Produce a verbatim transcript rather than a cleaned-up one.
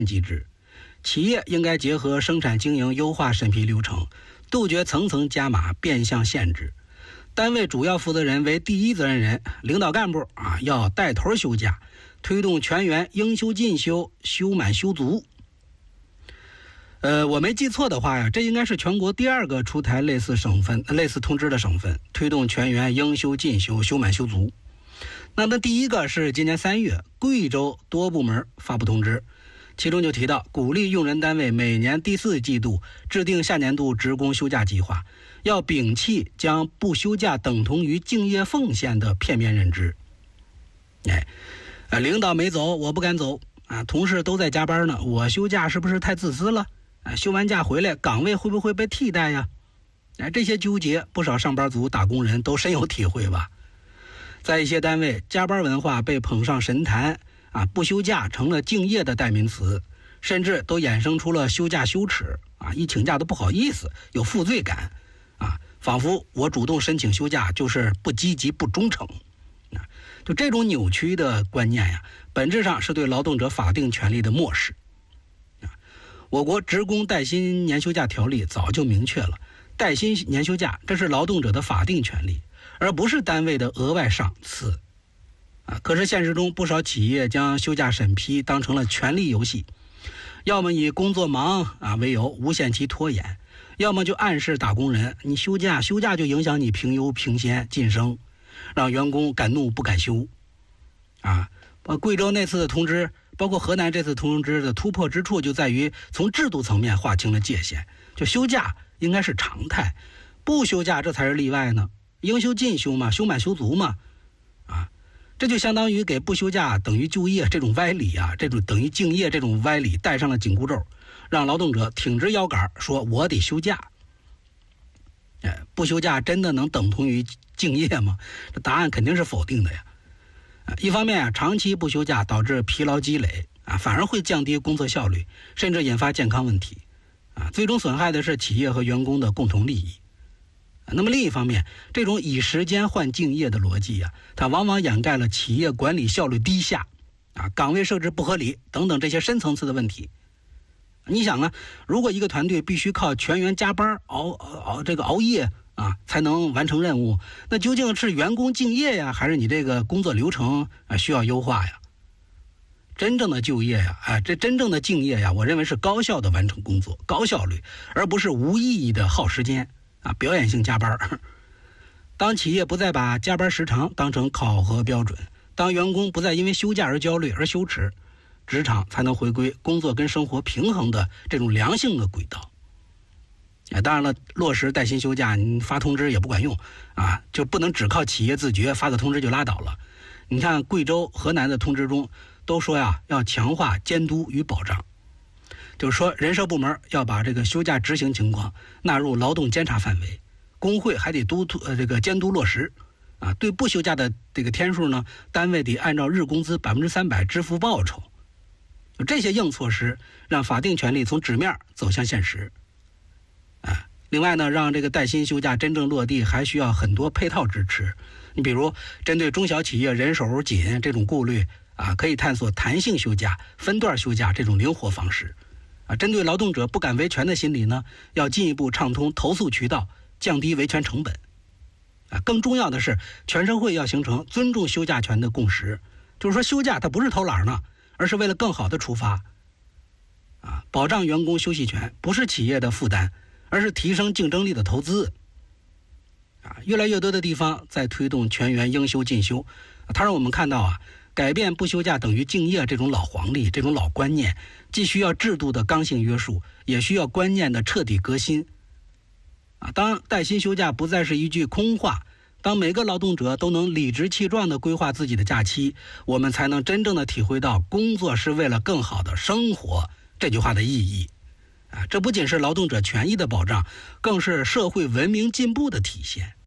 机制。企业应该结合生产经营优化审批流程，杜绝层层加码、变相限制。单位主要负责人为第一责任人，领导干部啊要带头休假，推动全员应休尽休、休满休足。呃，我没记错的话呀，这应该是全国第二个出台类似省份、类似通知的省份，推动全员应休尽休、休满休足。那么第一个是今年三月，贵州多部门发布通知，其中就提到鼓励用人单位每年第四季度制定下年度职工休假计划，要摒弃将不休假等同于敬业奉献的片面认知。哎，呃，领导没走，我不敢走啊，同事都在加班呢，我休假是不是太自私了？啊，休完假回来，岗位会不会被替代呀？哎，这些纠结，不少上班族、打工人都深有体会吧。在一些单位，加班文化被捧上神坛啊，不休假成了敬业的代名词，甚至都衍生出了休假羞耻啊，一请假都不好意思，有负罪感啊，仿佛我主动申请休假就是不积极、不忠诚啊。就这种扭曲的观念呀，本质上是对劳动者法定权利的漠视。我国职工带薪年休假条例早就明确了，带薪年休假这是劳动者的法定权利，而不是单位的额外赏赐。啊，可是现实中不少企业将休假审批当成了权力游戏，要么以工作忙啊为由无限期拖延，要么就暗示打工人你休假休假就影响你评优评先晋升，让员工敢怒不敢休。啊，贵州那次的通知，包括河南这次通知的突破之处就在于从制度层面划清了界限，就休假应该是常态，不休假这才是例外呢，应休尽休嘛，休满休足嘛。啊，这就相当于给不休假等于就业这种歪理啊，这种等于敬业这种歪理带上了紧箍咒，让劳动者挺直腰杆说我得休假。哎，不休假真的能等同于敬业吗？这答案肯定是否定的呀。一方面啊，长期不休假导致疲劳积累啊，反而会降低工作效率，甚至引发健康问题啊，最终损害的是企业和员工的共同利益。那么另一方面，这种以时间换敬业的逻辑啊，它往往掩盖了企业管理效率低下啊、岗位设置不合理等等这些深层次的问题。你想啊，如果一个团队必须靠全员加班熬熬这个熬夜啊才能完成任务，那究竟是员工敬业呀，还是你这个工作流程啊需要优化呀？真正的就业呀，啊，这真正的敬业呀，我认为是高效的完成工作，高效率，而不是无意义的耗时间啊，表演性加班。当企业不再把加班时长当成考核标准，当员工不再因为休假而焦虑而羞耻，职场才能回归工作跟生活平衡的这种良性的轨道。当然了，落实带薪休假，你发通知也不管用啊，就不能只靠企业自觉发个通知就拉倒了。你看贵州、河南的通知中都说呀，要强化监督与保障，就是说人社部门要把这个休假执行情况纳入劳动监察范围，工会还得督促呃这个监督落实啊。对不休假的这个天数呢，单位得按照日工资百分之三百支付报酬。这些硬措施让法定权利从纸面走向现实。啊，另外呢，让这个带薪休假真正落地，还需要很多配套支持。你比如，针对中小企业人手紧这种顾虑啊，可以探索弹性休假、分段休假这种灵活方式。啊，针对劳动者不敢维权的心理呢，要进一步畅通投诉渠道，降低维权成本。啊，更重要的是，全社会要形成尊重休假权的共识，就是说休假它不是偷懒呢，而是为了更好的出发。啊，保障员工休息权不是企业的负担，而是提升竞争力的投资。啊，越来越多的地方在推动全员应休尽休，它让我们看到啊，改变不休假等于敬业这种老黄历、这种老观念，既需要制度的刚性约束，也需要观念的彻底革新。啊，当带薪休假不再是一句空话，当每个劳动者都能理直气壮地规划自己的假期，我们才能真正的体会到工作是为了更好的生活这句话的意义。啊，这不仅是劳动者权益的保障，更是社会文明进步的体现。